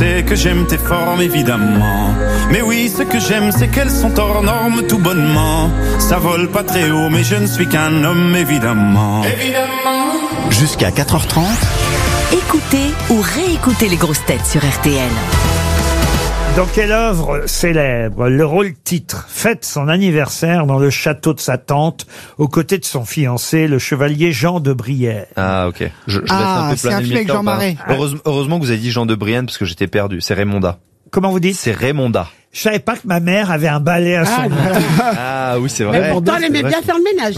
sais que j'aime tes formes évidemment. Mais oui, ce que j'aime, c'est qu'elles sont hors normes tout bonnement. Ça vole pas très haut, mais je ne suis qu'un homme évidemment. Jusqu'à 4h30. Écoutez ou réécoutez les grosses têtes sur RTL. Dans quelle œuvre célèbre le rôle titre fête son anniversaire dans le château de sa tante aux côtés de son fiancé, le chevalier Jean de Brienne? Ah ok. Je laisse un peu c'est planer un le film avec mystère, Jean Marais. Heureusement que vous avez dit Jean de Brienne parce que j'étais perdu. C'est Raymonda. Comment vous dites? C'est Raymonda. Je savais pas que ma mère avait un balai à son nom. Ah oui, c'est vrai. Mais pourtant, elle aimait bien faire le ménage.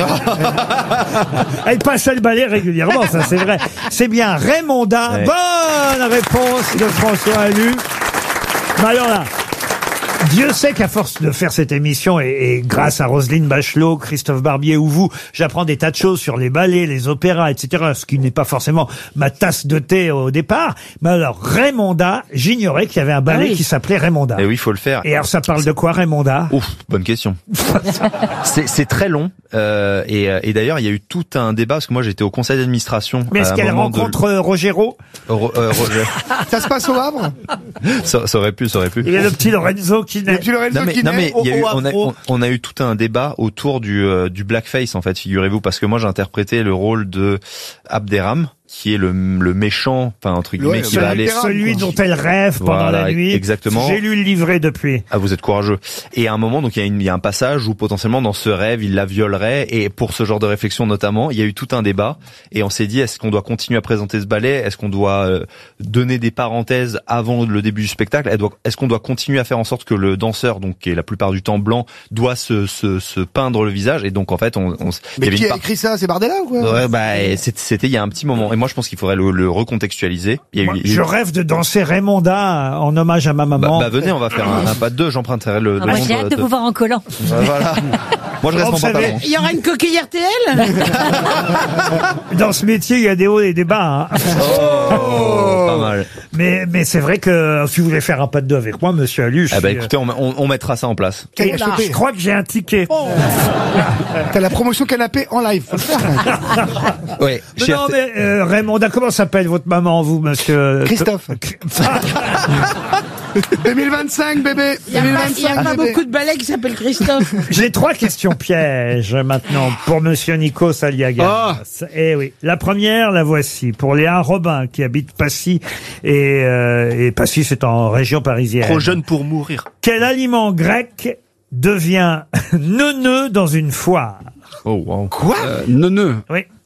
Elle passait le balai régulièrement, ça c'est vrai. C'est bien Raymonda. Ouais. Bonne réponse de François Allu. Mais alors là, Dieu sait qu'à force de faire cette émission et grâce à Roselyne Bachelot, Christophe Barbier ou vous, j'apprends des tas de choses sur les ballets, les opéras, etc. Ce qui n'est pas forcément ma tasse de thé au départ. Mais alors, Raymonda, j'ignorais qu'il y avait un ballet qui s'appelait Raymonda. Et oui, il faut le faire. Et alors, ça parle de quoi, Raymonda? Ouf, bonne question. C'est très long. Et d'ailleurs, il y a eu tout un débat parce que moi j'étais au conseil d'administration. Mais est-ce à un qu'elle moment rencontre Rogero? Roger. Ça se passe au Havre? Ça aurait pu. Il y a le petit Lorenzo qui naît. Le petit Lorenzo qui Non mais naît il y a eu, au Havre. on a eu tout un débat autour du blackface en fait, figurez-vous, parce que moi j'ai interprété le rôle de Abderraham, qui est le méchant, enfin entre guillemets, Ouais, qui va aller. Celui dont elle rêve pendant Voilà, la nuit. exactement. J'ai lu le livret depuis. Ah, vous êtes courageux. Et à un moment, donc il y a un passage où potentiellement dans ce rêve, il la violerait. Et pour ce genre de réflexion notamment, il y a eu tout un débat. Et on s'est dit, est-ce qu'on doit continuer à présenter ce ballet? Est-ce qu'on doit donner des parenthèses avant le début du spectacle? Est-ce qu'on doit continuer à faire en sorte que le danseur, donc qui est la plupart du temps blanc, doit se peindre le visage? Et donc en fait, Mais qui a écrit ça? C'est Bardella ou quoi? Ouais, bah c'était il y a un petit moment. Et moi, je pense qu'il faudrait le recontextualiser. Je rêve de danser Raymonda en hommage à ma maman. Bah venez, on va faire un pas de deux. J'emprunterai le Moi, j'ai hâte de vous voir en collant. Voilà. Moi, je reste Vous en savez, pantalon. Il y aura une coquille RTL? Dans ce métier, il y a des hauts et des bas. Hein. Oh, pas mal. Mais c'est vrai que si vous voulez faire un pas de deux avec moi, monsieur Allu, Ah bah écoutez, on mettra ça en place. Qu'elle a chopé. je crois que j'ai un ticket. T'as la promotion canapé en live. Faut le faire. Ouais. Non, mais Raymonda, comment s'appelle votre maman, vous, monsieur Christophe. 2025, bébé. Il n'y a pas beaucoup de ballets qui s'appellent Christophe. J'ai 3 questions pièges maintenant pour monsieur Nikos Aliagas. Eh oui. La première, la voici. Pour Léa Robin, qui habite Passy. Et Passy, c'est en région parisienne. Trop jeune pour mourir. Quel aliment grec devient neuneux dans une foire? Oh wow. Quoi? Neuneux. Oui.